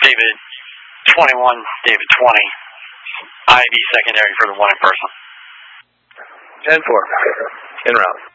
David 21, David 20. IB secondary for the one in person. 10-4. En route.